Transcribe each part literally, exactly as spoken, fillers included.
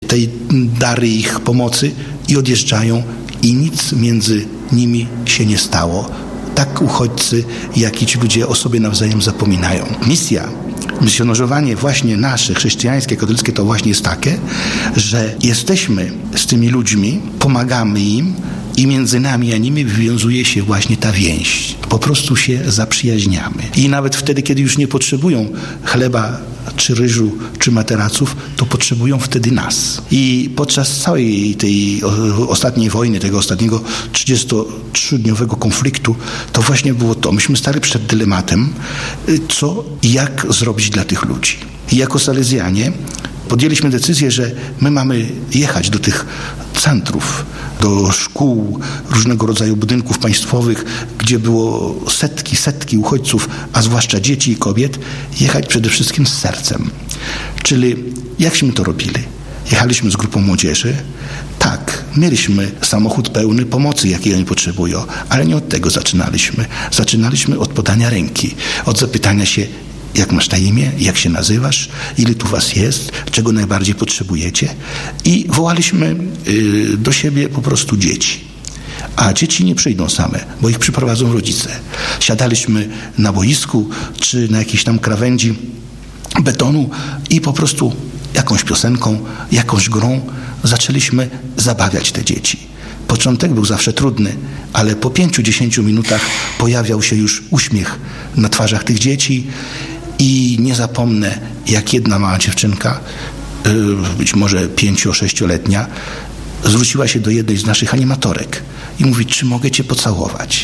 tej dary ich pomocy i odjeżdżają i nic między nimi się nie stało. Tak uchodźcy, jak i ci ludzie o sobie nawzajem zapominają. Misja, misjonarzowanie właśnie nasze, chrześcijańskie, katolickie, to właśnie jest takie, że jesteśmy z tymi ludźmi, pomagamy im i między nami a nimi wywiązuje się właśnie ta więź. Po prostu się zaprzyjaźniamy. I nawet wtedy, kiedy już nie potrzebują chleba, czy ryżu, czy materaców, to potrzebują wtedy nas. I podczas całej tej ostatniej wojny, tego ostatniego trzydziestotrzydniowego konfliktu, to właśnie było to. Myśmy stali przed dylematem, co i jak zrobić dla tych ludzi. I jako Salezjanie podjęliśmy decyzję, że my mamy jechać do tych centrów, do szkół, różnego rodzaju budynków państwowych, gdzie było setki, setki uchodźców, a zwłaszcza dzieci i kobiet, jechać przede wszystkim z sercem. Czyli jakśmy to robili? Jechaliśmy z grupą młodzieży. Tak, mieliśmy samochód pełny pomocy, jakiej oni potrzebują, ale nie od tego zaczynaliśmy. Zaczynaliśmy od podania ręki, od zapytania się, jak masz na imię, jak się nazywasz, ile tu was jest, czego najbardziej potrzebujecie. I wołaliśmy y, do siebie po prostu dzieci. A dzieci nie przyjdą same, bo ich przyprowadzą rodzice. Siadaliśmy na boisku, czy na jakiejś tam krawędzi betonu i po prostu jakąś piosenką, jakąś grą zaczęliśmy zabawiać te dzieci. Początek był zawsze trudny, ale po pięciu, dziesięciu minutach pojawiał się już uśmiech na twarzach tych dzieci i nie zapomnę, jak jedna mała dziewczynka, być może pięcio-, sześcioletnia, zwróciła się do jednej z naszych animatorek i mówi, czy mogę cię pocałować?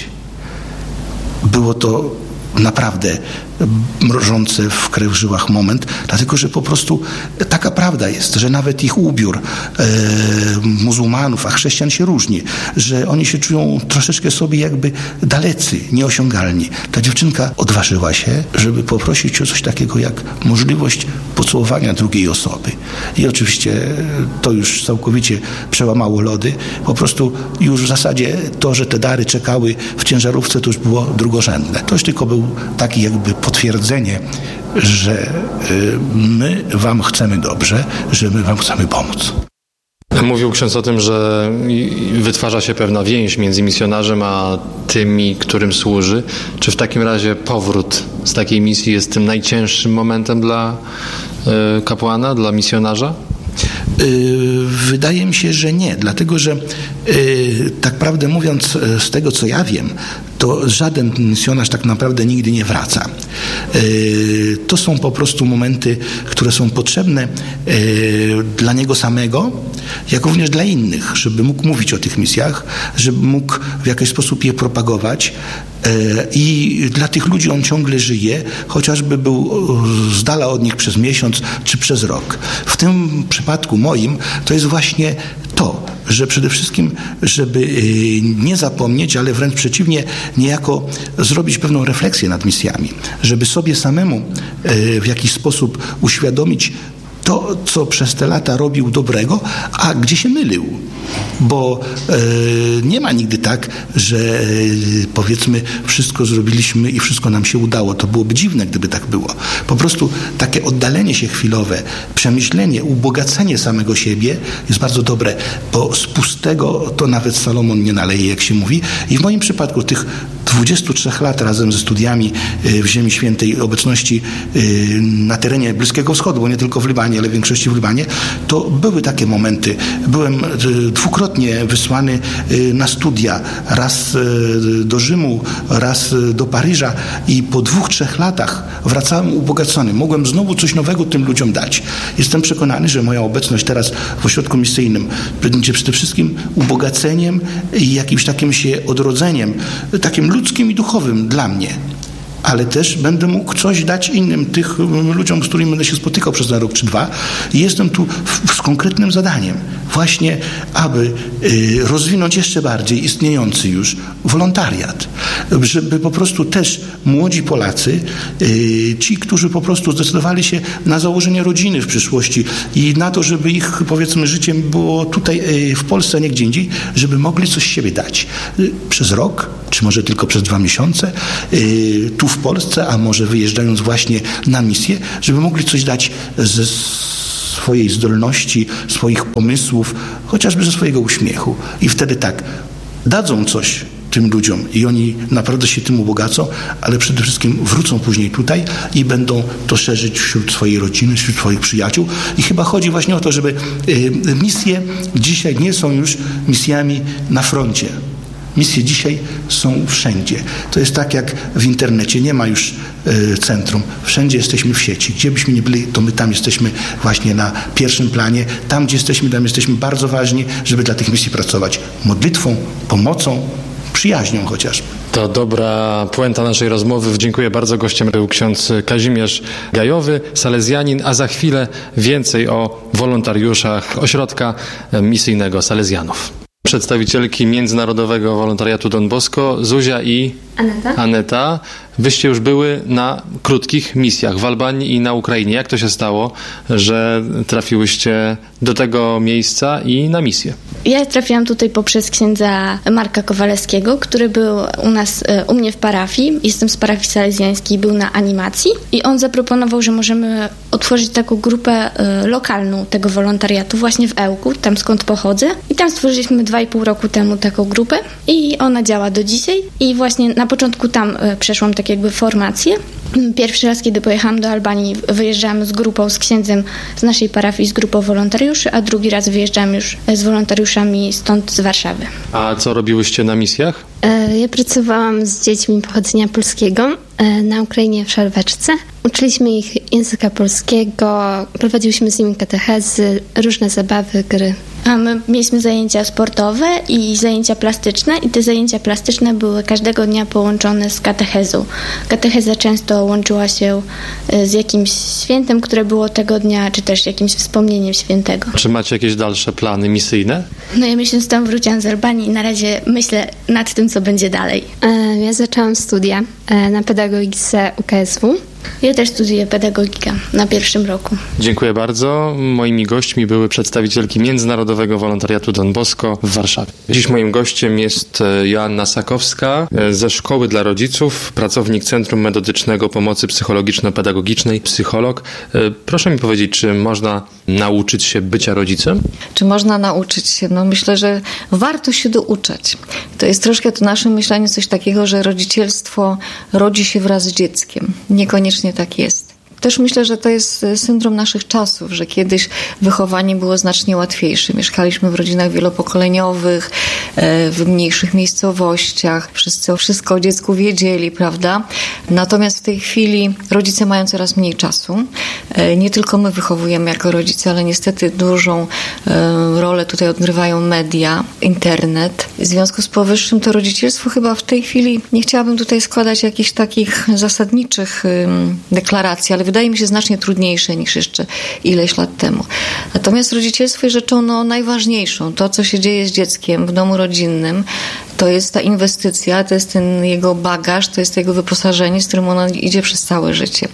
Było to naprawdę mrożące w krew w żyłach moment, dlatego, że po prostu taka prawda jest, że nawet ich ubiór e, muzułmanów, a chrześcijan się różni, że oni się czują troszeczkę sobie jakby dalecy, nieosiągalni. Ta dziewczynka odważyła się, żeby poprosić o coś takiego jak możliwość pocałowania drugiej osoby. I oczywiście to już całkowicie przełamało lody. Po prostu już w zasadzie to, że te dary czekały w ciężarówce, to już było drugorzędne. To już tylko był taki jakby potwierdzenie, że my wam chcemy dobrze, że my wam chcemy pomóc. Mówił ksiądz o tym, że wytwarza się pewna więź między misjonarzem a tymi, którym służy. Czy w takim razie powrót z takiej misji jest tym najcięższym momentem dla kapłana, dla misjonarza? Wydaje mi się, że nie, dlatego że tak prawdę mówiąc, z tego co ja wiem, to żaden misjonarz tak naprawdę nigdy nie wraca. To są po prostu momenty, które są potrzebne dla niego samego, jak również dla innych, żeby mógł mówić o tych misjach, żeby mógł w jakiś sposób je propagować i dla tych ludzi on ciągle żyje, chociażby był z dala od nich przez miesiąc czy przez rok. W tym przypadku moim to jest właśnie to, że przede wszystkim, żeby nie zapomnieć, ale wręcz przeciwnie, niejako zrobić pewną refleksję nad misjami, żeby sobie samemu w jakiś sposób uświadomić to, co przez te lata robił dobrego, a gdzie się mylił. Bo e, nie ma nigdy tak, że e, powiedzmy wszystko zrobiliśmy i wszystko nam się udało. To byłoby dziwne, gdyby tak było. Po prostu takie oddalenie się chwilowe, przemyślenie, ubogacenie samego siebie jest bardzo dobre, bo z pustego to nawet Salomon nie naleje, jak się mówi. I w moim przypadku tych dwudziestu trzech lat razem ze studiami w Ziemi Świętej, obecności na terenie Bliskiego Wschodu, bo nie tylko w Libanie, ale w większości w Libanie, to były takie momenty. Byłem dwukrotnie wysłany na studia, raz do Rzymu, raz do Paryża i po dwóch, trzech latach wracałem ubogacony. Mogłem znowu coś nowego tym ludziom dać. Jestem przekonany, że moja obecność teraz w ośrodku misyjnym będzie przede wszystkim ubogaceniem i jakimś takim się odrodzeniem, takim ludzkim i duchowym dla mnie. Ale też będę mógł coś dać innym, tych ludziom, z którymi będę się spotykał przez ten rok czy dwa. I jestem tu w, z konkretnym zadaniem. Właśnie, aby y, rozwinąć jeszcze bardziej istniejący już wolontariat. Żeby po prostu też młodzi Polacy, y, ci, którzy po prostu zdecydowali się na założenie rodziny w przyszłości i na to, żeby ich, powiedzmy, życiem było tutaj y, w Polsce, a nie gdzie indziej, żeby mogli coś z siebie dać. Y, przez rok, czy może tylko przez dwa miesiące, y, tu w Polsce, a może wyjeżdżając właśnie na misję, żeby mogli coś dać ze swojej zdolności, swoich pomysłów, chociażby ze swojego uśmiechu. I wtedy tak, dadzą coś tym ludziom i oni naprawdę się tym ubogacą, ale przede wszystkim wrócą później tutaj i będą to szerzyć wśród swojej rodziny, wśród swoich przyjaciół. I chyba chodzi właśnie o to, żeby y, misje dzisiaj nie są już misjami na froncie. Misje dzisiaj są wszędzie. To jest tak jak w internecie. Nie ma już y, centrum. Wszędzie jesteśmy w sieci. Gdzie byśmy nie byli, to my tam jesteśmy właśnie na pierwszym planie. Tam, gdzie jesteśmy, tam jesteśmy bardzo ważni, żeby dla tych misji pracować modlitwą, pomocą, przyjaźnią chociażby. To dobra puenta naszej rozmowy. Dziękuję bardzo. Gościem był ksiądz Kazimierz Gajowy, salezjanin, a za chwilę więcej o wolontariuszach Ośrodka Misyjnego Salezjanów. Przedstawicielki Międzynarodowego Wolontariatu Don Bosco, Zuzia i Aneta. Aneta. Wyście już były na krótkich misjach w Albanii i na Ukrainie. Jak to się stało, że trafiłyście do tego miejsca i na misję? Ja trafiłam tutaj poprzez księdza Marka Kowalewskiego, który był u nas, u mnie w parafii. Jestem z parafii salezjańskiej, był na animacji i on zaproponował, że możemy otworzyć taką grupę lokalną tego wolontariatu właśnie w Ełku, tam skąd pochodzę. I tam stworzyliśmy dwa i pół roku temu taką grupę i ona działa do dzisiaj. I właśnie na początku tam przeszłam tak jakby formację. Pierwszy raz, kiedy pojechałam do Albanii, wyjeżdżałam z grupą, z księdzem z naszej parafii, z grupą wolontariuszy, a drugi raz wyjeżdżałam już z wolontariuszami stąd, z Warszawy. A co robiłyście na misjach? Ja pracowałam z dziećmi pochodzenia polskiego na Ukrainie w Szarweczce. Uczyliśmy ich języka polskiego, prowadziliśmy z nimi katechezy, różne zabawy, gry. A my mieliśmy zajęcia sportowe i zajęcia plastyczne i te zajęcia plastyczne były każdego dnia połączone z katechezą. Katecheza często łączyła się z jakimś świętem, które było tego dnia, czy też jakimś wspomnieniem świętego. Czy macie jakieś dalsze plany misyjne? No ja miesiąc temu wróciłam z Albanii i na razie myślę nad tym, co będzie dalej. Ja zaczęłam studia na pedagogice U K S W. Ja też studiuję pedagogikę na pierwszym roku. Dziękuję bardzo. Moimi gośćmi były przedstawicielki Międzynarodowego Wolontariatu Don Bosco w Warszawie. Dziś moim gościem jest Joanna Sakowska ze Szkoły dla Rodziców, pracownik Centrum Metodycznego Pomocy Psychologiczno-Pedagogicznej, psycholog. Proszę mi powiedzieć, czy można nauczyć się bycia rodzicem? Czy można nauczyć się? No myślę, że warto się douczać. To jest troszkę to naszym myśleniu coś takiego, że rodzicielstwo rodzi się wraz z dzieckiem. Niekoniecznie tak jest. Też myślę, że to jest syndrom naszych czasów, że kiedyś wychowanie było znacznie łatwiejsze. Mieszkaliśmy w rodzinach wielopokoleniowych, w mniejszych miejscowościach. Wszyscy wszystko o dziecku wiedzieli, prawda? Natomiast w tej chwili rodzice mają coraz mniej czasu. Nie tylko my wychowujemy jako rodzice, ale niestety dużą rolę tutaj odgrywają media, internet. W związku z powyższym to rodzicielstwo chyba w tej chwili, nie chciałabym tutaj składać jakichś takich zasadniczych deklaracji, ale wydaje mi się znacznie trudniejsze niż jeszcze ileś lat temu. Natomiast rodzicielstwo jest rzeczą no, najważniejszą. To, co się dzieje z dzieckiem w domu rodzinnym, to jest ta inwestycja, to jest ten jego bagaż, to jest jego wyposażenie, z którym ono idzie przez całe życie.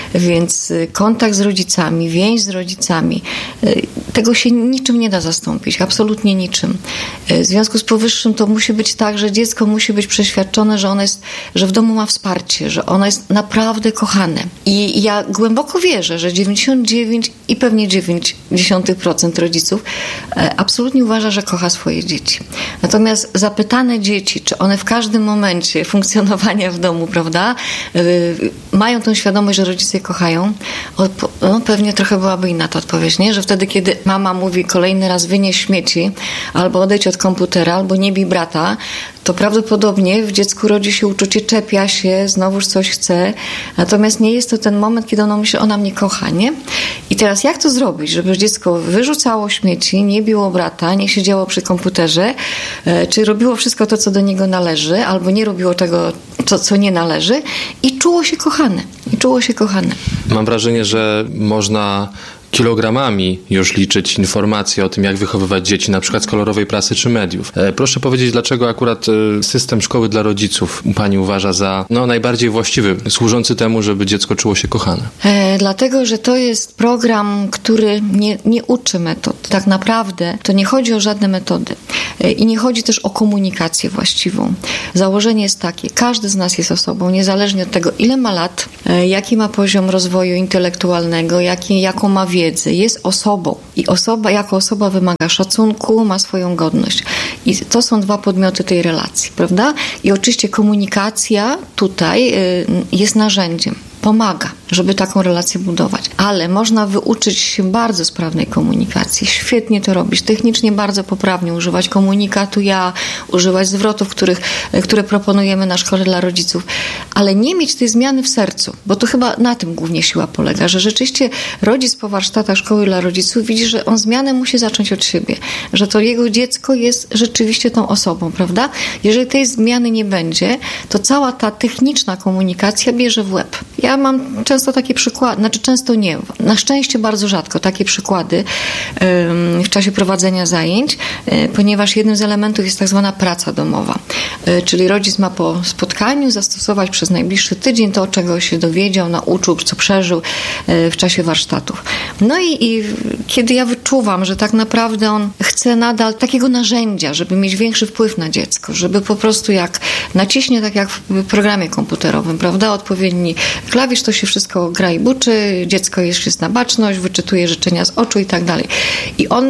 Więc kontakt z rodzicami, więź z rodzicami, tego się niczym nie da zastąpić, absolutnie niczym. W związku z powyższym to musi być tak, że dziecko musi być przeświadczone, że ono jest, że w domu ma wsparcie, że ono jest naprawdę kochane. I ja głęboko wierzę, że dziewięćdziesiąt dziewięć i pewnie dziewięćdziesiąt procent rodziców absolutnie uważa, że kocha swoje dzieci. Natomiast zapytane dzieci, czy one w każdym momencie funkcjonowania w domu, prawda, yy, mają tą świadomość, że rodzice je kochają, Odpo- no, pewnie trochę byłaby inna ta odpowiedź, nie? Że wtedy, kiedy mama mówi kolejny raz wynieś śmieci, albo odejdź od komputera, albo nie bij brata, to prawdopodobnie w dziecku rodzi się uczucie, czepia się, znowuż coś chce, natomiast nie jest to ten moment, kiedy ono myśli, ona mnie kocha, nie? I teraz jak to zrobić, żeby dziecko wyrzucało śmieci, nie biło brata, nie siedziało przy komputerze, e, czy robiło wszystko to, co do niego należy, albo nie robiło tego, co, co nie należy i czuło się kochane. I czuło się kochane. Mam wrażenie, że można kilogramami już liczyć informacje o tym, jak wychowywać dzieci, na przykład z kolorowej prasy czy mediów. E, proszę powiedzieć, dlaczego akurat e, system szkoły dla rodziców pani uważa za no, najbardziej właściwy, służący temu, żeby dziecko czuło się kochane? E, dlatego, że to jest program, który nie, nie uczy metod. Tak naprawdę to nie chodzi o żadne metody. E, I nie chodzi też o komunikację właściwą. Założenie jest takie, każdy z nas jest osobą, niezależnie od tego, ile ma lat, e, jaki ma poziom rozwoju intelektualnego, jaki, jaką ma wiedzę, wiedzę, jest osobą i osoba jako osoba wymaga szacunku, ma swoją godność. I to są dwa podmioty tej relacji, prawda? I oczywiście komunikacja tutaj jest narzędziem. Pomaga, żeby taką relację budować. Ale można wyuczyć się bardzo sprawnej komunikacji. Świetnie to robić. Technicznie bardzo poprawnie używać komunikatu ja, używać zwrotów, których, które proponujemy na szkole dla rodziców. Ale nie mieć tej zmiany w sercu, bo to chyba na tym głównie siła polega, że rzeczywiście rodzic po warsztatach szkoły dla rodziców widzi, że on zmianę musi zacząć od siebie. Że to jego dziecko jest rzeczywiście tą osobą, prawda? Jeżeli tej zmiany nie będzie, to cała ta techniczna komunikacja bierze w łeb. Ja mam często takie przykłady, znaczy często nie, na szczęście bardzo rzadko takie przykłady w czasie prowadzenia zajęć, ponieważ jednym z elementów jest tak zwana praca domowa, czyli rodzic ma po spotkaniu zastosować przez najbliższy tydzień to, czego się dowiedział, nauczył, co przeżył w czasie warsztatów. No i, i kiedy ja wyczuwam, że tak naprawdę on chce nadal takiego narzędzia, żeby mieć większy wpływ na dziecko, żeby po prostu jak naciśnie, tak jak w programie komputerowym, prawda, odpowiedni klawisz, to się wszystko gra i buczy, dziecko jest, jest na baczność, wyczytuje życzenia z oczu i tak dalej. I on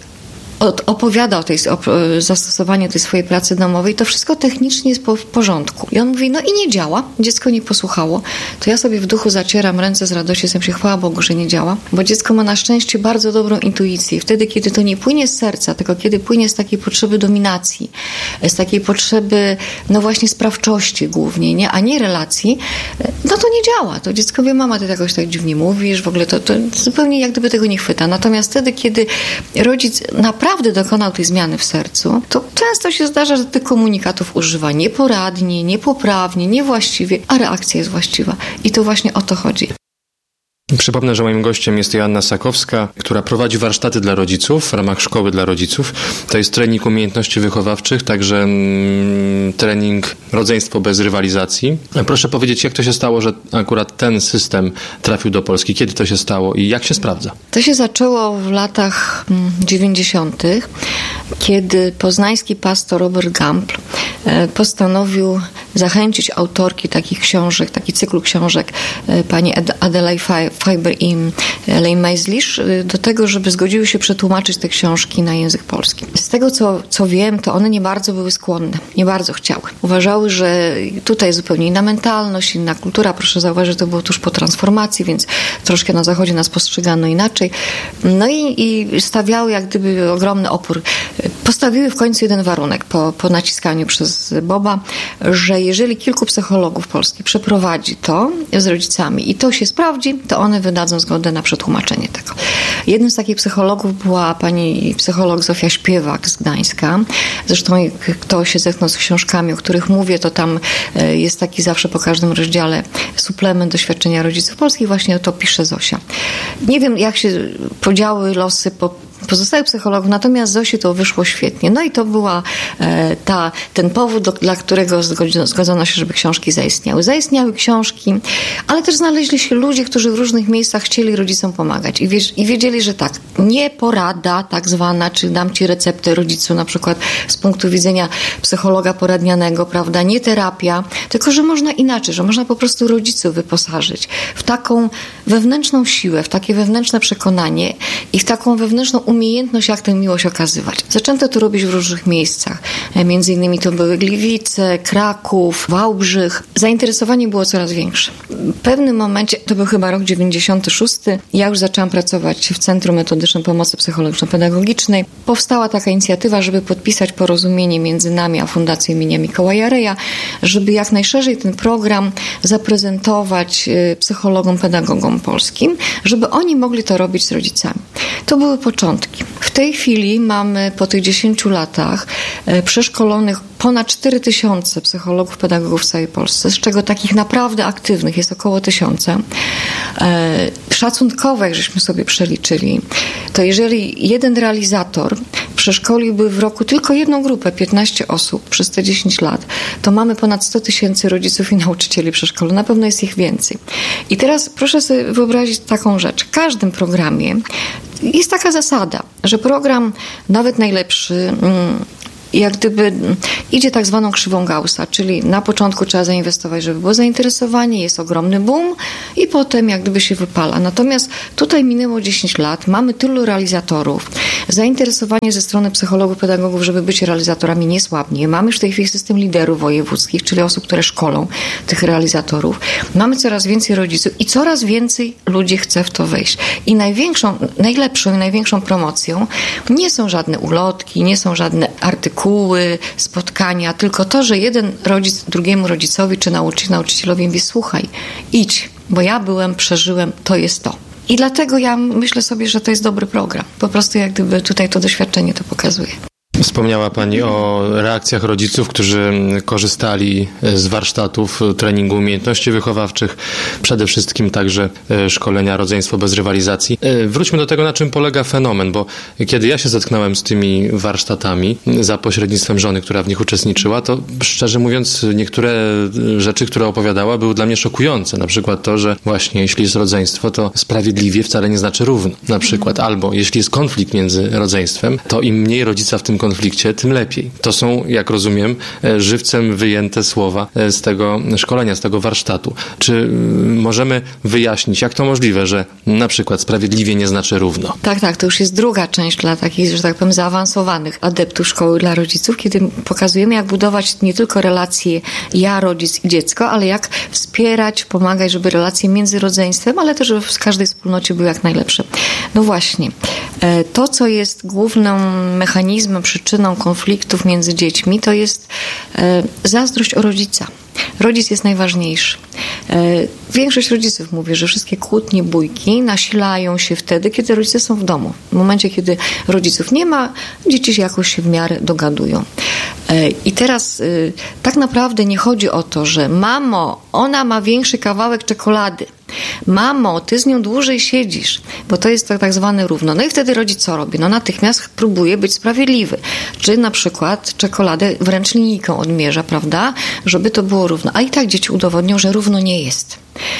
opowiada o tej o zastosowaniu tej swojej pracy domowej, to wszystko technicznie jest w porządku. I on mówi, no i nie działa, dziecko nie posłuchało, to ja sobie w duchu zacieram ręce z radości, jestem się chwała Bogu, że nie działa, bo dziecko ma na szczęście bardzo dobrą intuicję. Wtedy, kiedy to nie płynie z serca, tylko kiedy płynie z takiej potrzeby dominacji, z takiej potrzeby, no właśnie sprawczości głównie, nie? A nie relacji, no to nie działa. To dziecko wie, mama, ty jakoś tak dziwnie mówisz, w ogóle to, to zupełnie jak gdyby tego nie chwyta. Natomiast wtedy, kiedy rodzic naprawdę naprawdę dokonał tej zmiany w sercu, to często się zdarza, że tych komunikatów używa nieporadnie, niepoprawnie, niewłaściwie, a reakcja jest właściwa. I to właśnie o to chodzi. Przypomnę, że moim gościem jest Joanna Sakowska, która prowadzi warsztaty dla rodziców w ramach Szkoły dla Rodziców. To jest trening umiejętności wychowawczych, także mm, trening rodzeństwo bez rywalizacji. Proszę powiedzieć, jak to się stało, że akurat ten system trafił do Polski? Kiedy to się stało i jak się sprawdza? To się zaczęło w latach dziewięćdziesiątych, kiedy poznański pastor Robert Gamble postanowił zachęcić autorki takich książek, taki cyklu książek, pani Adelaide Faber i Elaine Maislish, do tego, żeby zgodziły się przetłumaczyć te książki na język polski. Z tego, co, co wiem, to one nie bardzo były skłonne, nie bardzo chciały. Uważały, że tutaj jest zupełnie inna mentalność, inna kultura. Proszę zauważyć, że to było tuż po transformacji, więc troszkę na Zachodzie nas postrzegano inaczej. No i, i stawiały jak gdyby ogromny opór. Postawiły w końcu jeden warunek po, po naciskaniu przez Boba, że jeżeli kilku psychologów polskich przeprowadzi to z rodzicami i to się sprawdzi, to one wydadzą zgodę na przetłumaczenie tego. Jednym z takich psychologów była pani psycholog Zofia Śpiewak z Gdańska. Zresztą kto się zetknął z książkami, o których mówię, to tam jest taki zawsze po każdym rozdziale suplement doświadczenia rodziców polskich. Właśnie to pisze Zosia. Nie wiem, jak się podziały losy po pozostałych psychologów, natomiast Zosi to wyszło świetnie. No i to była e, ta, ten powód, do, dla którego zgodzono, zgodzono się, żeby książki zaistniały. Zaistniały książki, ale też znaleźli się ludzie, którzy w różnych miejscach chcieli rodzicom pomagać i, wie, i wiedzieli, że tak, nie porada tak zwana, czy dam ci receptę rodzicu na przykład z punktu widzenia psychologa poradnianego, prawda, nie terapia, tylko że można inaczej, że można po prostu rodziców wyposażyć w taką wewnętrzną siłę, w takie wewnętrzne przekonanie i w taką wewnętrzną umiejętność, jak tę miłość okazywać. Zaczęto to robić w różnych miejscach. Między innymi to były Gliwice, Kraków, Wałbrzych. Zainteresowanie było coraz większe. W pewnym momencie, to był chyba rok dziewięćdziesiąty szósty, ja już zaczęłam pracować w Centrum Metodycznej Pomocy Psychologiczno-Pedagogicznej. Powstała taka inicjatywa, żeby podpisać porozumienie między nami a Fundacją imienia Mikołaja Reja, żeby jak najszerzej ten program zaprezentować psychologom, pedagogom polskim, żeby oni mogli to robić z rodzicami. To były początki. W tej chwili mamy po tych dziesięciu latach przeszkolonych ponad cztery tysiące psychologów, pedagogów w całej Polsce, z czego takich naprawdę aktywnych jest około tysiąca. Szacunkowo, jak żeśmy sobie przeliczyli, to jeżeli jeden realizator przeszkoliłby w roku tylko jedną grupę, piętnaście osób przez te dziesięć lat, to mamy ponad sto tysięcy rodziców i nauczycieli przeszkolu. Na pewno jest ich więcej. I teraz proszę sobie wyobrazić taką rzecz. W każdym programie jest taka zasada, że program, nawet najlepszy, jak gdyby idzie tak zwaną krzywą Gaussa, czyli na początku trzeba zainwestować, żeby było zainteresowanie, jest ogromny boom i potem jak gdyby się wypala. Natomiast tutaj minęło dziesięć lat, mamy tylu realizatorów, zainteresowanie ze strony psychologów, pedagogów, żeby być realizatorami nie słabnie. Mamy już w tej chwili system liderów wojewódzkich, czyli osób, które szkolą tych realizatorów. Mamy coraz więcej rodziców i coraz więcej ludzi chce w to wejść. I największą, najlepszą i największą promocją nie są żadne ulotki, nie są żadne artykuły, spotkania, tylko to, że jeden rodzic drugiemu rodzicowi czy nauczyciel, nauczycielowi mówi: słuchaj, idź, bo ja byłem, przeżyłem, to jest to. I dlatego ja myślę sobie, że to jest dobry program. Po prostu jak gdyby tutaj to doświadczenie to pokazuje. Wspomniała Pani o reakcjach rodziców, którzy korzystali z warsztatów, treningu umiejętności wychowawczych, przede wszystkim także szkolenia Rodzeństwo bez rywalizacji. Wróćmy do tego, na czym polega fenomen, bo kiedy ja się zetknąłem z tymi warsztatami za pośrednictwem żony, która w nich uczestniczyła, to szczerze mówiąc niektóre rzeczy, które opowiadała, były dla mnie szokujące. Na przykład to, że właśnie jeśli jest rodzeństwo, to sprawiedliwie wcale nie znaczy równo. Na przykład albo jeśli jest konflikt między rodzeństwem, to im mniej rodzica w tym konflikcie, tym lepiej. To są, jak rozumiem, żywcem wyjęte słowa z tego szkolenia, z tego warsztatu. Czy możemy wyjaśnić, jak to możliwe, że na przykład sprawiedliwie nie znaczy równo? Tak, tak, to już jest druga część dla takich, że tak powiem, zaawansowanych adeptów szkoły dla rodziców, kiedy pokazujemy, jak budować nie tylko relacje ja, rodzic i dziecko, ale jak wspierać, pomagać, żeby relacje między rodzeństwem, ale też żeby w każdej wspólnocie były jak najlepsze. No właśnie, to, co jest głównym mechanizmem, przyczyną konfliktów między dziećmi, to jest zazdrość o rodzica. Rodzic jest najważniejszy. Większość rodziców mówi, że wszystkie kłótnie, bójki nasilają się wtedy, kiedy rodzice są w domu. W momencie, kiedy rodziców nie ma, dzieci się jakoś się w miarę dogadują. I teraz tak naprawdę nie chodzi o to, że mamo, ona ma większy kawałek czekolady. Mamo, ty z nią dłużej siedzisz, bo to jest to tak zwane równo. No i wtedy rodzic co robi? No natychmiast próbuje być sprawiedliwy. Czy na przykład czekoladę wręcz linijką odmierza, prawda? Żeby to było równo. A i tak dzieci udowodnią, że równo nie jest.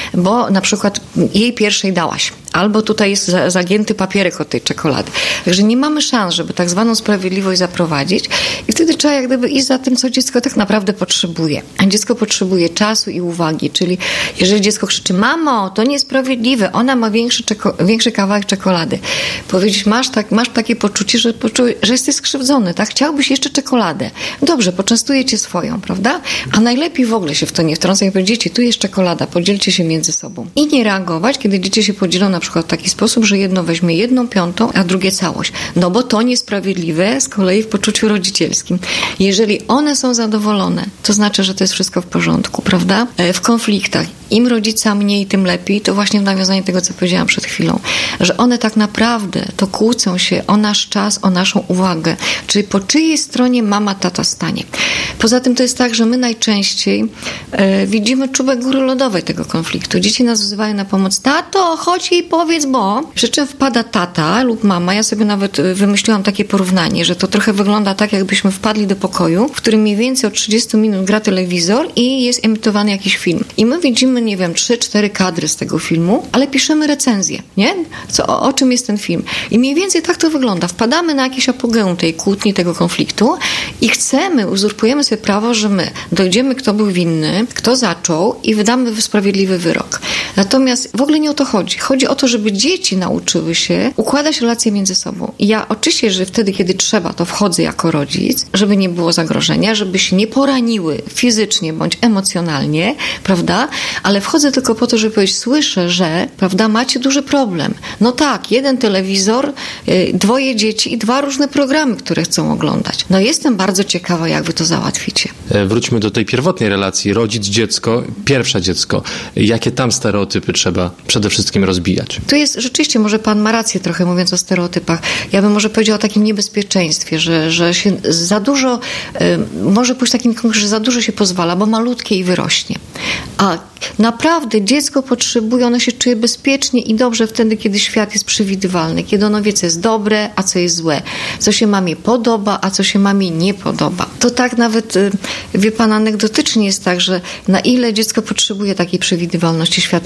Bo na przykład jej pierwszej dałaś. Albo tutaj jest zagięty papierek od tej czekolady. Także nie mamy szans, żeby tak zwaną sprawiedliwość zaprowadzić i wtedy trzeba jak gdyby iść za tym, co dziecko tak naprawdę potrzebuje. A dziecko potrzebuje czasu i uwagi, czyli jeżeli dziecko krzyczy: mamo, to niesprawiedliwe, ona ma większy, czeko- większy kawałek czekolady. Powiedzieć: masz, tak, masz takie poczucie, że, poczu- że jesteś skrzywdzony, tak? Chciałbyś jeszcze czekoladę. Dobrze, poczęstuję cię swoją, prawda? A najlepiej w ogóle się w to nie wtrącać i powiedzieć: dzieci, tu jest czekolada, podzielcie się między sobą. I nie reagować, kiedy dzieci się podzielą na przykład w taki sposób, że jedno weźmie jedną piątą, a drugie całość. No bo to niesprawiedliwe z kolei w poczuciu rodzicielskim. Jeżeli one są zadowolone, to znaczy, że to jest wszystko w porządku, prawda? W konfliktach im rodzica mniej, tym lepiej, to właśnie w nawiązaniu tego, co powiedziałam przed chwilą, że one tak naprawdę to kłócą się o nasz czas, o naszą uwagę, czyli po czyjej stronie mama, tata stanie. Poza tym to jest tak, że my najczęściej e, widzimy czubek góry lodowej tego konfliktu. Dzieci nas wzywają na pomoc: tato, chodź jej powiedz, bo... Przy czym wpada tata lub mama. Ja sobie nawet wymyśliłam takie porównanie, że to trochę wygląda tak, jakbyśmy wpadli do pokoju, w którym mniej więcej od trzydziestu minut gra telewizor i jest emitowany jakiś film. I my widzimy, nie wiem, trzy, cztery kadry z tego filmu, ale piszemy recenzję, nie? Co, o, o czym jest ten film. I mniej więcej tak to wygląda. Wpadamy na jakieś apogeum tej kłótni, tego konfliktu i chcemy, uzurpujemy sobie prawo, że my dojdziemy, kto był winny, kto zaczął i wydamy sprawiedliwy wyrok. Natomiast w ogóle nie o to chodzi. Chodzi o to, żeby dzieci nauczyły się układać relacje między sobą. I ja oczywiście, że wtedy, kiedy trzeba, to wchodzę jako rodzic, żeby nie było zagrożenia, żeby się nie poraniły fizycznie bądź emocjonalnie, prawda? Ale wchodzę tylko po to, żeby powiedzieć: słyszę, że, prawda, macie duży problem. No tak, jeden telewizor, yy, dwoje dzieci i dwa różne programy, które chcą oglądać. No jestem bardzo ciekawa, jak wy to załatwicie. Wróćmy do tej pierwotnej relacji. Rodzic-dziecko, pierwsze dziecko. Jakie tam stereotypy trzeba przede wszystkim rozbijać? Tu jest, rzeczywiście, może pan ma rację trochę, mówiąc o stereotypach. Ja bym może powiedziała o takim niebezpieczeństwie, że, że się za dużo, yy, może pójść takim konkrecie, że za dużo się pozwala, bo malutkie i wyrośnie. A naprawdę dziecko potrzebuje, ono się czuje bezpiecznie i dobrze wtedy, kiedy świat jest przewidywalny, kiedy ono wie, co jest dobre, a co jest złe, co się mamie podoba, a co się mamie nie podoba. To tak nawet, wie pan, anegdotycznie jest tak, że na ile dziecko potrzebuje takiej przewidywalności świata.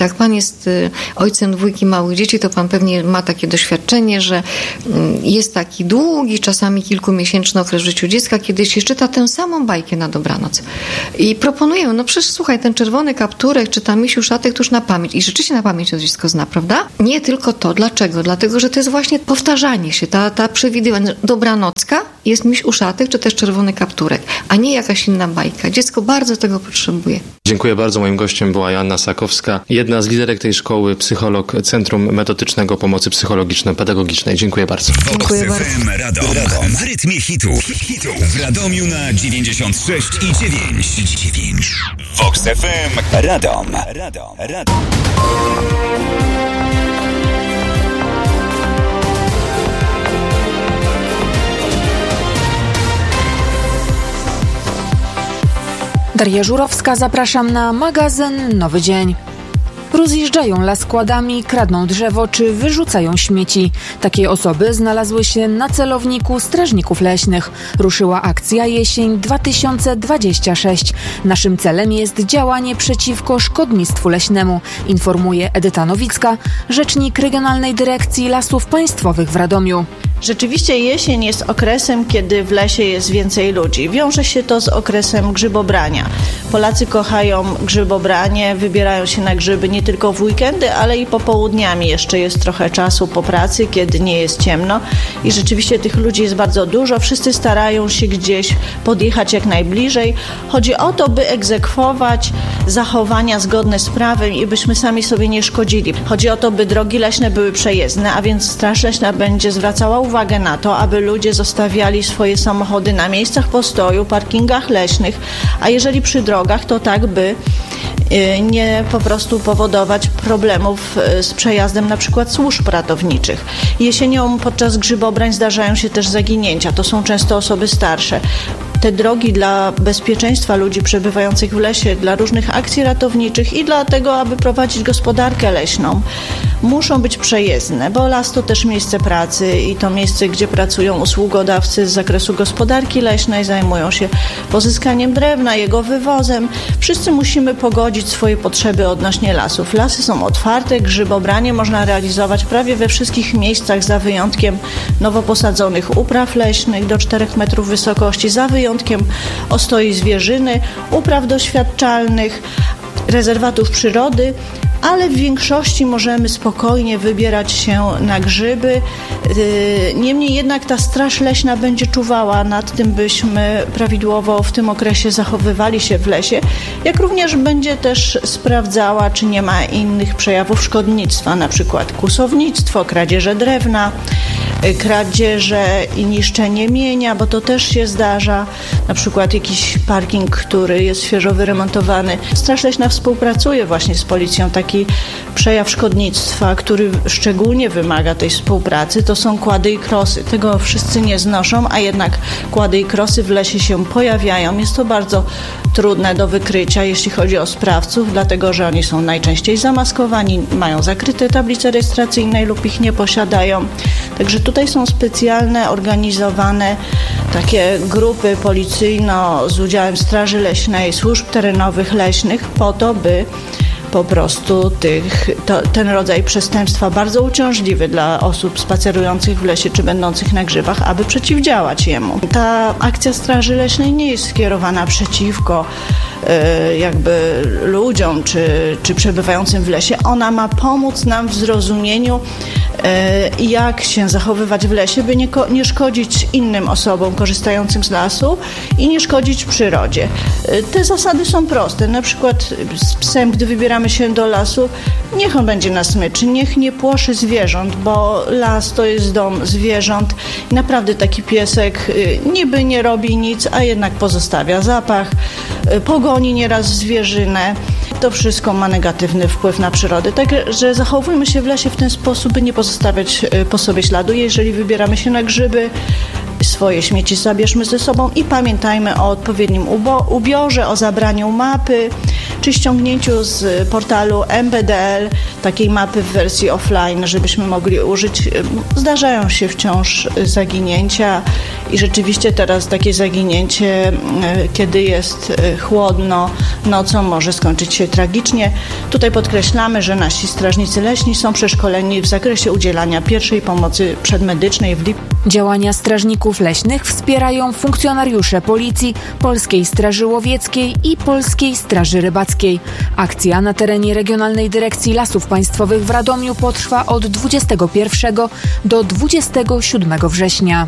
Tak, pan jest ojcem dwójki małych dzieci, to pan pewnie ma takie doświadczenie, że jest taki długi, czasami kilkumiesięczny okres w życiu dziecka, kiedy się czyta tę samą bajkę na dobranoc. I proponuję, no przecież słuchaj, ten czerwony kapturek, czy tam misiu szatek, to już na pamięć. I rzeczywiście na pamięć to dziecko zna, prawda? Nie tylko to. Dlaczego? Dlatego, że to jest właśnie powtarzanie się, ta, ta przewidywanie. Dobranocka jest miś uszatek, czy też czerwony kapturek, a nie jakaś inna bajka. Dziecko bardzo tego potrzebuje. Dziękuję bardzo. Moim gościem była Joanna Sakowska, jedna z liderek tej szkoły, psycholog Centrum Metodycznego Pomocy Psychologiczno-Pedagogicznej. Dziękuję bardzo. Dziękuję bardzo. Radom. Radom. W rytmie hitów. Hitów. W Radomiu na dziewięćdziesiąt sześć i dziewięć. Vox F M. Radom. Radom. Radom. Daria Żurowska, zapraszam na magazyn Nowy Dzień. Rozjeżdżają las składami, kradną drzewo czy wyrzucają śmieci. Takie osoby znalazły się na celowniku strażników leśnych. Ruszyła akcja Jesień dwa tysiące dwudziesty szósty. Naszym celem jest działanie przeciwko szkodnictwu leśnemu, informuje Edyta Nowicka, rzecznik Regionalnej Dyrekcji Lasów Państwowych w Radomiu. Rzeczywiście jesień jest okresem, kiedy w lesie jest więcej ludzi. Wiąże się to z okresem grzybobrania. Polacy kochają grzybobranie, wybierają się na grzyby nie tylko w weekendy, ale i popołudniami. Jeszcze jest trochę czasu po pracy, kiedy nie jest ciemno i rzeczywiście tych ludzi jest bardzo dużo. Wszyscy starają się gdzieś podjechać jak najbliżej. Chodzi o to, by egzekwować zachowania zgodne z prawem i byśmy sami sobie nie szkodzili. Chodzi o to, by drogi leśne były przejezdne, a więc Straż Leśna będzie zwracała uwagę na to, aby ludzie zostawiali swoje samochody na miejscach postoju, parkingach leśnych, a jeżeli przy drogach, to tak, by nie po prostu powodować problemów z przejazdem na przykład służb ratowniczych. Jesienią podczas grzybobrań zdarzają się też zaginięcia. To są często osoby starsze. Te drogi dla bezpieczeństwa ludzi przebywających w lesie, dla różnych akcji ratowniczych i dlatego, aby prowadzić gospodarkę leśną, muszą być przejezdne, bo las to też miejsce pracy i to miejsce, gdzie pracują usługodawcy z zakresu gospodarki leśnej, zajmują się pozyskaniem drewna, jego wywozem. Wszyscy musimy pogodzić swoje potrzeby odnośnie lasów. Lasy są otwarte, grzybobranie można realizować prawie we wszystkich miejscach, za wyjątkiem nowo posadzonych upraw leśnych do czterech metrów wysokości, za wyjątkiem ostoi zwierzyny, upraw doświadczalnych, rezerwatów przyrody, ale w większości możemy spokojnie wybierać się na grzyby. Niemniej jednak ta Straż Leśna będzie czuwała nad tym, byśmy prawidłowo w tym okresie zachowywali się w lesie, jak również będzie też sprawdzała, czy nie ma innych przejawów szkodnictwa, na przykład kłusownictwo, kradzieże drewna, kradzieże i niszczenie mienia, bo to też się zdarza, na przykład jakiś parking, który jest świeżo wyremontowany. Straż Leśna współpracuje właśnie z policją. Taki przejaw szkodnictwa, który szczególnie wymaga tej współpracy, to są kłady i krosy. Tego wszyscy nie znoszą, a jednak kłady i krosy w lesie się pojawiają. Jest to bardzo trudne do wykrycia, jeśli chodzi o sprawców, dlatego że oni są najczęściej zamaskowani, mają zakryte tablice rejestracyjne lub ich nie posiadają. Także tutaj są specjalne, organizowane takie grupy policyjno z udziałem Straży Leśnej, służb terenowych leśnych po to, by po prostu tych, to, ten rodzaj przestępstwa bardzo uciążliwy dla osób spacerujących w lesie czy będących na grzybach, aby przeciwdziałać jemu. Ta akcja Straży Leśnej nie jest skierowana przeciwko y, jakby ludziom czy, czy przebywającym w lesie. Ona ma pomóc nam w zrozumieniu, y, jak się zachowywać w lesie, by nie, nie szkodzić innym osobom korzystającym z lasu i nie szkodzić przyrodzie. Y, te zasady są proste. Na przykład z psem, gdy wybieramy się do lasu, niech on będzie na smyczy, niech nie płoszy zwierząt, bo las to jest dom zwierząt i naprawdę taki piesek niby nie robi nic, a jednak pozostawia zapach, pogoni nieraz zwierzynę. To wszystko ma negatywny wpływ na przyrodę. Także zachowujmy się w lesie w ten sposób, by nie pozostawiać po sobie śladu. Jeżeli wybieramy się na grzyby, swoje śmieci zabierzmy ze sobą i pamiętajmy o odpowiednim ubo- ubiorze, o zabraniu mapy, czy ściągnięciu z portalu M B D L takiej mapy w wersji offline, żebyśmy mogli użyć. Zdarzają się wciąż zaginięcia I rzeczywiście teraz takie zaginięcie, kiedy jest chłodno, nocą może skończyć się tragicznie. Tutaj podkreślamy, że nasi strażnicy leśni są przeszkoleni w zakresie udzielania pierwszej pomocy przedmedycznej w lipcu. Działania strażników leśnych wspierają funkcjonariusze Policji, Polskiej Straży Łowieckiej i Polskiej Straży Rybackiej. Akcja na terenie Regionalnej Dyrekcji Lasów Państwowych w Radomiu potrwa od dwudziestego pierwszego do dwudziestego siódmego września.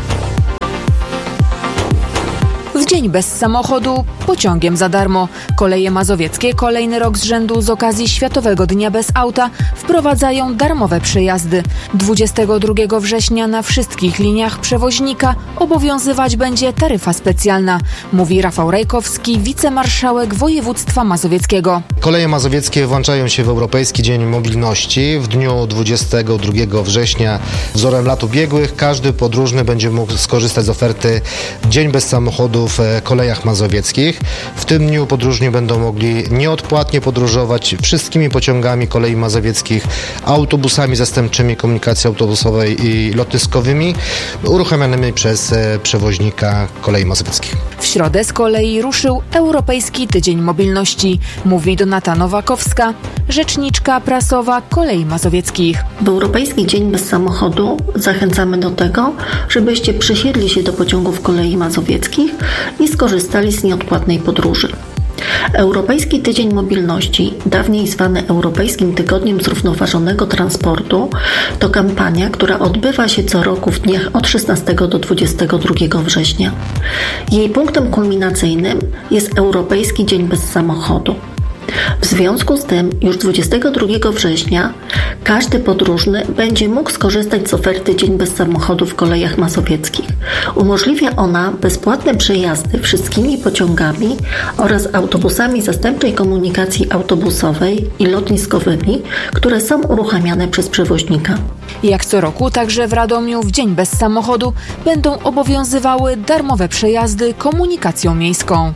W dzień bez samochodu pociągiem za darmo. Koleje Mazowieckie kolejny rok z rzędu z okazji Światowego Dnia Bez Auta wprowadzają darmowe przejazdy. dwudziestego drugiego września na wszystkich liniach przewoźnika obowiązywać będzie taryfa specjalna, mówi Rafał Rajkowski, wicemarszałek województwa mazowieckiego. Koleje mazowieckie włączają się w Europejski Dzień Mobilności. W dniu dwudziestego drugiego września wzorem lat ubiegłych każdy podróżny będzie mógł skorzystać z oferty Dzień bez samochodu w kolejach mazowieckich. W tym dniu podróżni będą mogli nieodpłatnie podróżować wszystkimi pociągami kolei mazowieckich, autobusami zastępczymi komunikacji autobusowej i lotniskowymi uruchamianymi przez przewoźnika kolei mazowieckich. W środę z kolei ruszył Europejski Tydzień Mobilności, mówi Donata Nowakowska, rzeczniczka prasowa Kolei Mazowieckich. W Europejski Dzień Bez Samochodu zachęcamy do tego, żebyście przysiedli się do pociągów kolei mazowieckich i skorzystali z nieodpłatnej podróży. Europejski Tydzień Mobilności, dawniej zwany Europejskim Tygodniem Zrównoważonego Transportu, to kampania, która odbywa się co roku w dniach od szesnastego do dwudziestego drugiego września. Jej punktem kulminacyjnym jest Europejski Dzień Bez Samochodu. W związku z tym już dwudziestego drugiego września każdy podróżny będzie mógł skorzystać z oferty Dzień Bez Samochodu w kolejach mazowieckich. Umożliwia ona bezpłatne przejazdy wszystkimi pociągami oraz autobusami zastępczej komunikacji autobusowej i lotniskowymi, które są uruchamiane przez przewoźnika. Jak co roku, także w Radomiu w Dzień Bez Samochodu będą obowiązywały darmowe przejazdy komunikacją miejską.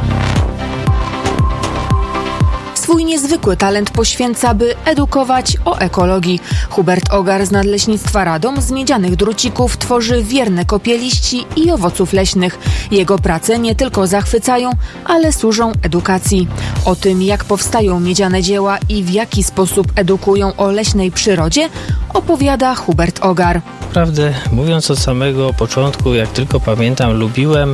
Swój niezwykły talent poświęca, by edukować o ekologii. Hubert Ogar z Nadleśnictwa Radom z miedzianych drucików tworzy wierne kopie liści i owoców leśnych. Jego prace nie tylko zachwycają, ale służą edukacji. O tym, jak powstają miedziane dzieła i w jaki sposób edukują o leśnej przyrodzie, opowiada Hubert Ogar. Naprawdę, mówiąc od samego początku, jak tylko pamiętam, lubiłem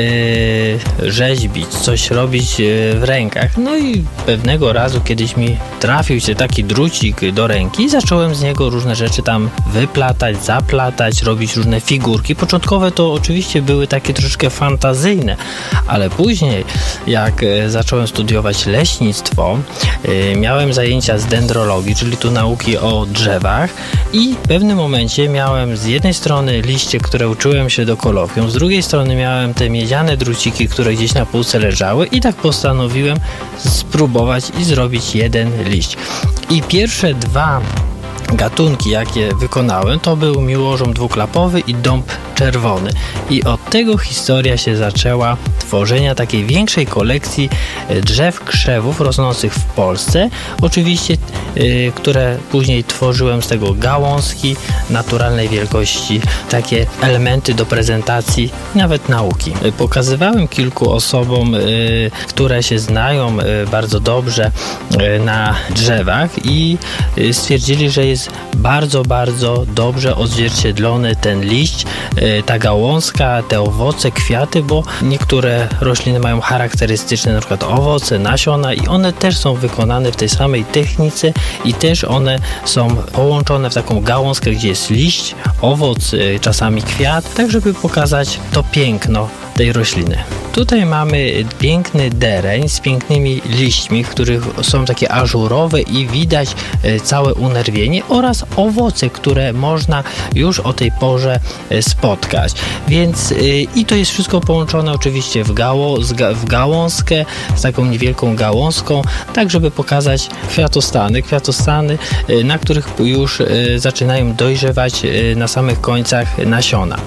yy, rzeźbić, coś robić yy, w rękach. No i pewnego razu kiedyś mi trafił się taki drucik do ręki i zacząłem z niego różne rzeczy tam wyplatać, zaplatać, robić różne figurki. Początkowe to oczywiście były takie troszeczkę fantazyjne, ale później jak yy, zacząłem studiować leśnictwo, yy, miałem zajęcia z dendrologii, czyli tu nauki o drzewach i w pewnym momencie miałem z jednej strony liście, które uczyłem się do kolokwium, z drugiej strony miałem te miedziane druciki, które gdzieś na półce leżały i tak postanowiłem spróbować i zrobić jeden liść. I pierwsze dwa gatunki, jakie wykonałem, to był miłożom dwuklapowy i dąb czerwony. I od tego historia się zaczęła tworzenia takiej większej kolekcji drzew krzewów rosnących w Polsce. Oczywiście, yy, które później tworzyłem z tego gałązki naturalnej wielkości, takie elementy do prezentacji, nawet nauki. Yy, pokazywałem kilku osobom, yy, które się znają yy, bardzo dobrze yy, na drzewach i yy, stwierdzili, że jest bardzo, bardzo dobrze odzwierciedlony ten liść, ta gałązka, te owoce, kwiaty, bo niektóre rośliny mają charakterystyczne na przykład owoce, nasiona i one też są wykonane w tej samej technice i też one są połączone w taką gałązkę, gdzie jest liść, owoc, czasami kwiat, tak żeby pokazać to piękno tej rośliny. Tutaj mamy piękny dereń z pięknymi liśćmi, w których są takie ażurowe i widać całe unerwienie oraz owoce, które można już o tej porze spotkać. Więc i to jest wszystko połączone oczywiście w, gało, w gałązkę, z taką niewielką gałązką, tak żeby pokazać kwiatostany, kwiatostany, na których już zaczynają dojrzewać na samych końcach nasiona.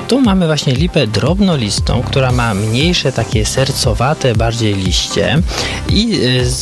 Tu mamy właśnie lipę drobnolistą, która ma mniejsze takie sercowate bardziej liście i z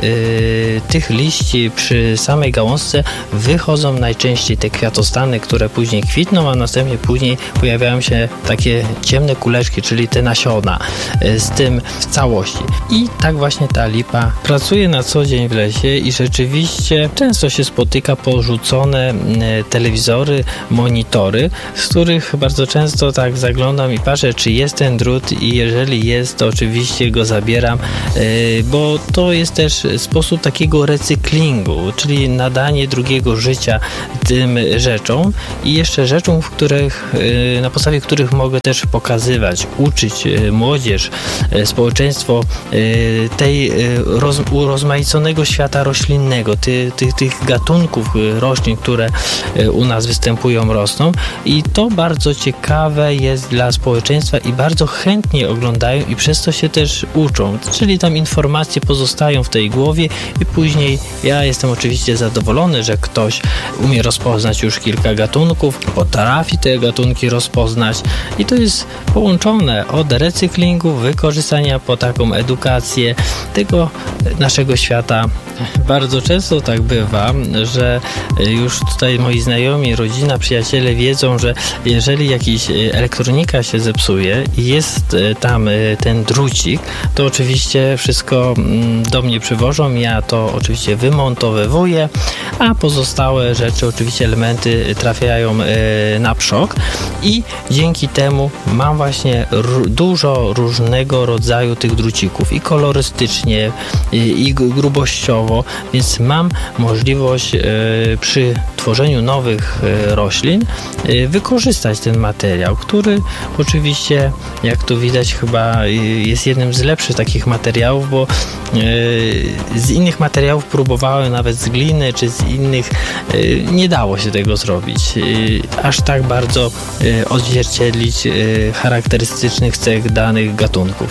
y, tych liści przy samej gałązce wychodzą najczęściej te kwiatostany, które później kwitną, a następnie później pojawiają się takie ciemne kuleczki, czyli te nasiona y, z tym w całości. I tak właśnie ta lipa pracuje na co dzień w lesie i rzeczywiście często się spotyka porzucone y, telewizory, monitory, z których bardzo często tak zaglądam i patrzę, czy jest ten drut i jeżeli jest, to oczywiście go zabieram, yy, bo to jest też sposób takiego recyklingu, czyli nadanie drugiego życia tym rzeczom i jeszcze rzeczom, w których, yy, na podstawie których mogę też pokazywać, uczyć yy, młodzież, yy, społeczeństwo yy, tej yy, roz, urozmaiconego świata roślinnego, ty, ty, tych gatunków yy, roślin, które yy, u nas występują, rosną i to bardzo ciekawe jest dla społeczeństwa i bardzo chętnie oglądają i przez to się też uczą, czyli tam informacje pozostają w tej głowie i później ja jestem oczywiście zadowolony, że ktoś umie rozpoznać już kilka gatunków, potrafi te gatunki rozpoznać i to jest połączone od recyklingu, wykorzystania po taką edukację tego naszego świata. Bardzo często tak bywa, że już tutaj moi znajomi, rodzina, przyjaciele wiedzą, że jeżeli jakiś elektronika się zepsuje i jest tam ten drucik, to oczywiście wszystko do mnie przywożą, ja to oczywiście wymontowywuję, a pozostałe rzeczy, oczywiście elementy trafiają na przok i dzięki temu mam właśnie dużo różnego rodzaju tych drucików i kolorystycznie, i grubościowo, więc mam możliwość przy tworzeniu nowych roślin wykorzystać ten materiał, który oczywiście, jak tu widać, chyba jest jednym z lepszych takich materiałów, bo z innych materiałów próbowałem, nawet z gliny czy z innych, nie dało się tego zrobić. Aż tak bardzo odzwierciedlić charakterystycznych cech danych gatunków.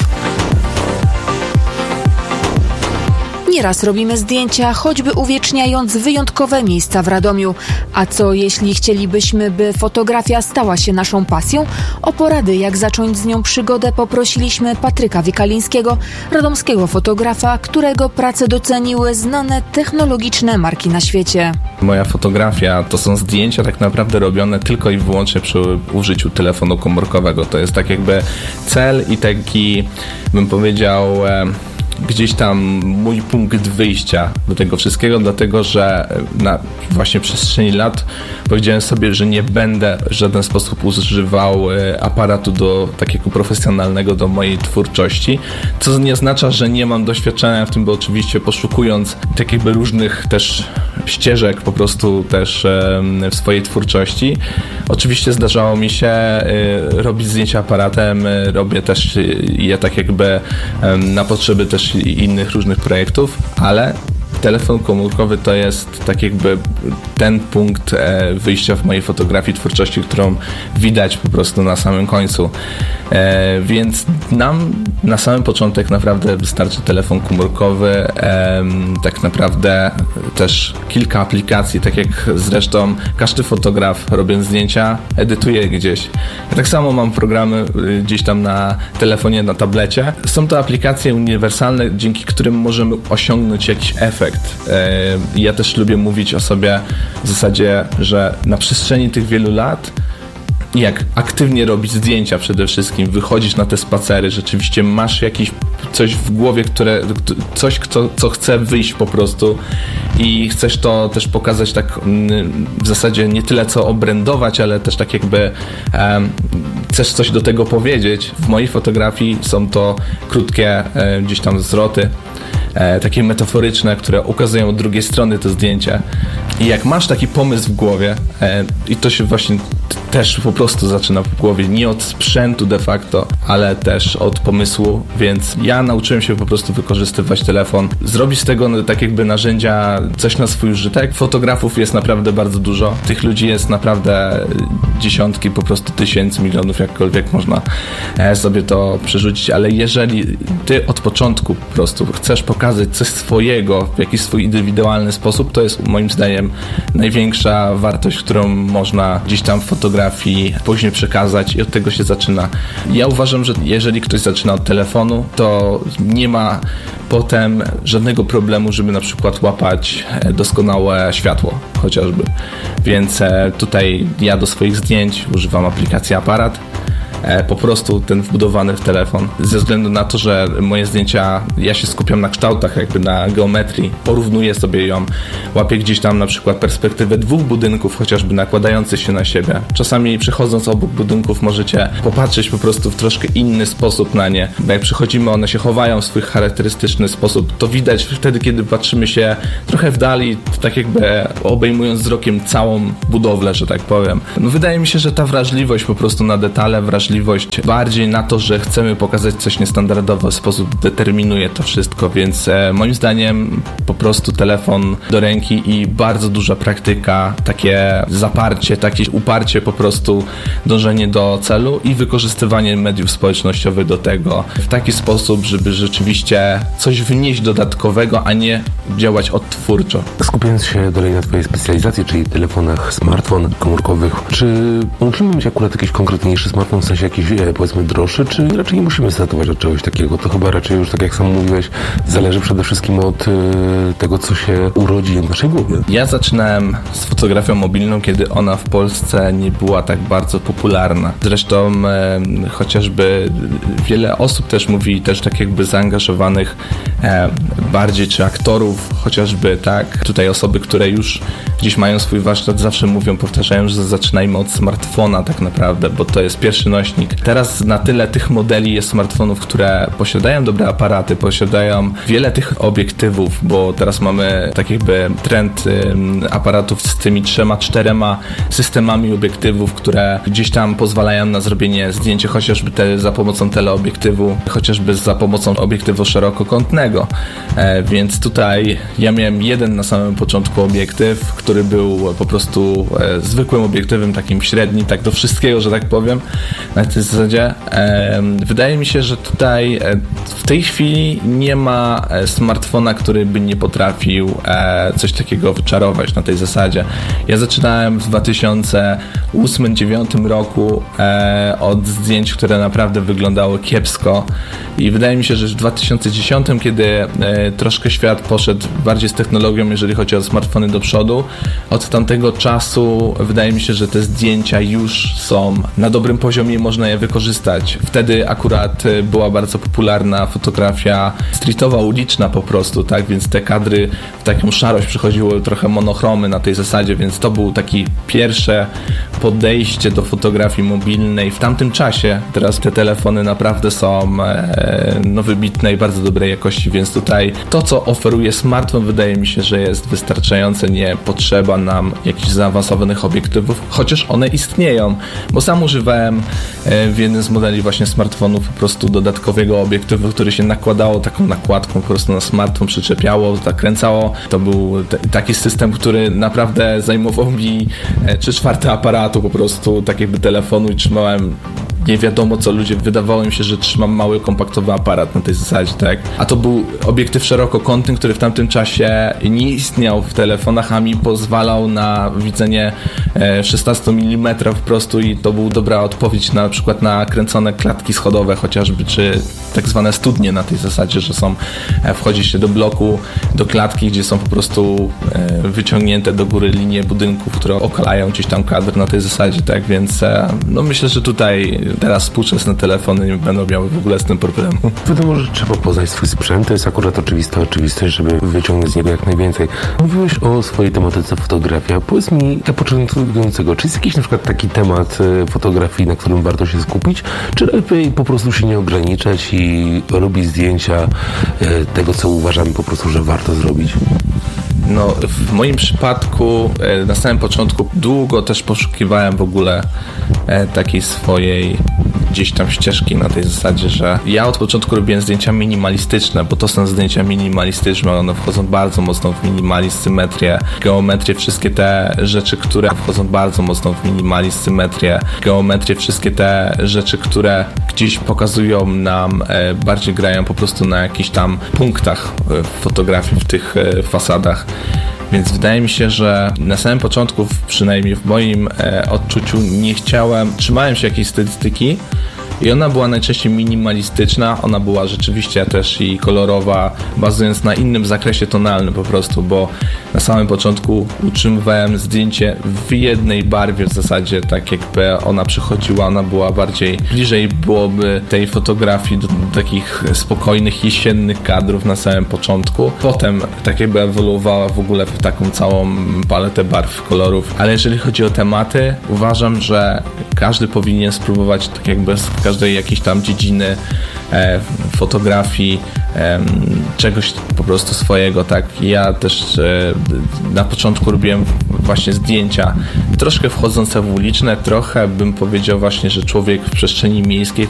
Nieraz robimy zdjęcia, choćby uwieczniając wyjątkowe miejsca w Radomiu. A co jeśli chcielibyśmy, by fotografia stała się naszą pasją? O porady, jak zacząć z nią przygodę, poprosiliśmy Patryka Wikalińskiego, radomskiego fotografa, którego pracę doceniły znane technologiczne marki na świecie. Moja fotografia to są zdjęcia tak naprawdę robione tylko i wyłącznie przy użyciu telefonu komórkowego. To jest tak jakby cel i taki, bym powiedział, e, gdzieś tam mój punkt wyjścia do tego wszystkiego, dlatego że na właśnie przestrzeni lat powiedziałem sobie, że nie będę w żaden sposób używał aparatu do takiego profesjonalnego do mojej twórczości, co nie oznacza, że nie mam doświadczenia w tym, bo oczywiście poszukując tak jakby różnych też ścieżek po prostu też w swojej twórczości, oczywiście zdarzało mi się robić zdjęcia aparatem, robię też je tak jakby na potrzeby też innych różnych projektów, ale telefon komórkowy to jest tak jakby ten punkt wyjścia w mojej fotografii, twórczości, którą widać po prostu na samym końcu. Więc nam na samym początek naprawdę wystarczy telefon komórkowy, tak naprawdę też kilka aplikacji, tak jak zresztą każdy fotograf, robiąc zdjęcia, edytuje gdzieś. Ja tak samo mam programy gdzieś tam na telefonie, na tablecie. Są to aplikacje uniwersalne, dzięki którym możemy osiągnąć jakiś efekt. Ja też lubię mówić o sobie w zasadzie, że na przestrzeni tych wielu lat, jak aktywnie robić zdjęcia przede wszystkim, wychodzisz na te spacery, rzeczywiście masz jakieś coś w głowie, które, coś, co, co chce wyjść po prostu i chcesz to też pokazać tak w zasadzie nie tyle co obrędować, ale też tak jakby um, chcesz coś do tego powiedzieć. W mojej fotografii są to krótkie um, gdzieś tam zwroty, E, takie metaforyczne, które ukazują od drugiej strony to zdjęcie. I jak masz taki pomysł w głowie, e, i to się właśnie t- też po prostu zaczyna w głowie, nie od sprzętu de facto, ale też od pomysłu, więc ja nauczyłem się po prostu wykorzystywać telefon, zrobić z tego no, tak jakby narzędzia coś na swój użytek. Fotografów jest naprawdę bardzo dużo, tych ludzi jest naprawdę dziesiątki, po prostu tysięcy, milionów, jakkolwiek można e, sobie to przerzucić, ale jeżeli ty od początku po prostu chcesz pokazać coś swojego w jakiś swój indywidualny sposób, to jest moim zdaniem największa wartość, którą można gdzieś tam w fotografii później przekazać i od tego się zaczyna. Ja uważam, że jeżeli ktoś zaczyna od telefonu, to nie ma potem żadnego problemu, żeby na przykład łapać doskonałe światło chociażby. Więc tutaj ja do swoich zdjęć używam aplikacji Aparat. Po prostu ten wbudowany w telefon. Ze względu na to, że moje zdjęcia, ja się skupiam na kształtach, jakby na geometrii, porównuję sobie ją, łapię gdzieś tam na przykład perspektywę dwóch budynków, chociażby nakładających się na siebie. Czasami przechodząc obok budynków możecie popatrzeć po prostu w troszkę inny sposób na nie, bo jak przychodzimy, one się chowają w swój charakterystyczny sposób. To widać wtedy, kiedy patrzymy się trochę w dali, tak jakby obejmując wzrokiem całą budowlę, że tak powiem. No wydaje mi się, że ta wrażliwość po prostu na detale, wrażliwość bardziej na to, że chcemy pokazać coś niestandardowo, w sposób determinuje to wszystko, więc e, moim zdaniem po prostu telefon do ręki i bardzo duża praktyka, takie zaparcie, takie uparcie, po prostu dążenie do celu i wykorzystywanie mediów społecznościowych do tego w taki sposób, żeby rzeczywiście coś wnieść dodatkowego, a nie działać odtwórczo. Skupiając się dalej na twojej specjalizacji, czyli telefonach smartfon komórkowych, czy musimy mieć akurat jakiś konkretniejszy smartfon, w sensie jakiś, powiedzmy, droższy, czy raczej nie musimy startować od czegoś takiego? To chyba raczej już, tak jak sam mówiłeś, zależy przede wszystkim od y, tego, co się urodzi w naszej głowie. Ja zaczynałem z fotografią mobilną, kiedy ona w Polsce nie była tak bardzo popularna. Zresztą e, chociażby wiele osób też mówi, też tak jakby zaangażowanych e, bardziej, czy aktorów chociażby, tak? Tutaj osoby, które już gdzieś mają swój warsztat, zawsze mówią, powtarzają, że zaczynajmy od smartfona tak naprawdę, bo to jest pierwszy nośnik. Teraz na tyle tych modeli jest smartfonów, które posiadają dobre aparaty, posiadają wiele tych obiektywów, bo teraz mamy tak jakby trend aparatów z tymi trzema, czterema systemami obiektywów, które gdzieś tam pozwalają na zrobienie zdjęcia chociażby te, za pomocą teleobiektywu, chociażby za pomocą obiektywu szerokokątnego. E, więc tutaj ja miałem jeden na samym początku obiektyw, który był po prostu e, zwykłym obiektywem, takim średnim, tak do wszystkiego, że tak powiem. Na tej zasadzie e, wydaje mi się, że tutaj e, w tej chwili nie ma e, smartfona, który by nie potrafił e, coś takiego wyczarować na tej zasadzie. Ja zaczynałem w dwa tysiące ósmym do dwa tysiące dziewiątym roku e, od zdjęć, które naprawdę wyglądały kiepsko i wydaje mi się, że w dwa tysiące dziesiątym, kiedy e, troszkę świat poszedł bardziej z technologią, jeżeli chodzi o smartfony do przodu, od tamtego czasu wydaje mi się, że te zdjęcia już są na dobrym poziomie i można je wykorzystać. Wtedy akurat była bardzo popularna fotografia streetowa, uliczna po prostu, tak, więc te kadry w taką szarość przychodziły, trochę monochromy na tej zasadzie, więc to był taki pierwsze podejście do fotografii mobilnej w tamtym czasie. Teraz te telefony naprawdę są e, no, wybitne i bardzo dobrej jakości, więc tutaj to, co oferuje smartfon, wydaje mi się, że jest wystarczające, nie potrzeba nam jakichś zaawansowanych obiektywów, chociaż one istnieją, bo sam używałem e, w jednym z modeli właśnie smartfonów po prostu dodatkowego obiektywu, który się nakładało taką nakładką po prostu na smartfon, przyczepiało, zakręcało. To był t- taki system, który naprawdę zajmował mi e, trzy czwarte aparatu po prostu, tak jakby telefonu i trzymałem nie wiadomo co, ludzie, wydawało im się, że trzymam mały, kompaktowy aparat na tej zasadzie, tak? A to był obiektyw szerokokątny, który w tamtym czasie nie istniał w telefonach, a mi pozwalał na widzenie szesnaście milimetrów po prostu i to był dobra odpowiedź na, na przykład na kręcone klatki schodowe chociażby, czy tak zwane studnie na tej zasadzie, że są, wchodzi się do bloku, do klatki, gdzie są po prostu wyciągnięte do góry linie budynków, które okalają gdzieś tam kadr na tej zasadzie, tak? Więc no myślę, że tutaj teraz współczesne telefony nie będą miały w ogóle z tym problemu. Wiadomo, że trzeba poznać swój sprzęt, to jest akurat oczywista oczywistość, żeby wyciągnąć z niego jak najwięcej. Mówiłeś o swojej tematyce fotografia. Powiedz mi dla początkującego, czy jest jakiś na przykład taki temat fotografii, na którym warto się skupić, czy lepiej po prostu się nie ograniczać i robić zdjęcia tego, co uważamy po prostu, że warto zrobić? No, w moim przypadku na samym początku długo też poszukiwałem w ogóle takiej swojej gdzieś tam ścieżki na tej zasadzie, że ja od początku robiłem zdjęcia minimalistyczne, bo to są zdjęcia minimalistyczne, one wchodzą bardzo mocno w minimalizm, symetrię, geometrię, wszystkie te rzeczy, które wchodzą bardzo mocno w minimalizm, symetrię, geometrię, wszystkie te rzeczy, które gdzieś pokazują nam, bardziej grają po prostu na jakichś tam punktach w fotografii, w tych fasadach. Więc wydaje mi się, że na samym początku, przynajmniej w moim e, odczuciu, nie chciałem, trzymałem się jakiejś stylistyki i ona była najczęściej minimalistyczna, ona była rzeczywiście też i kolorowa, bazując na innym zakresie tonalnym po prostu, bo na samym początku utrzymywałem zdjęcie w jednej barwie w zasadzie, tak jakby ona przychodziła, ona była bardziej, bliżej byłoby tej fotografii do, do takich spokojnych, jesiennych kadrów na samym początku. Potem tak jakby ewoluowała w ogóle w taką całą paletę barw, kolorów, ale jeżeli chodzi o tematy, uważam, że każdy powinien spróbować tak jakby z każdej jakiejś tam dziedziny e, fotografii, e, czegoś po prostu swojego, tak. Ja też e, na początku robiłem właśnie zdjęcia troszkę wchodzące w uliczne, trochę bym powiedział właśnie, że człowiek w przestrzeni miejskiej,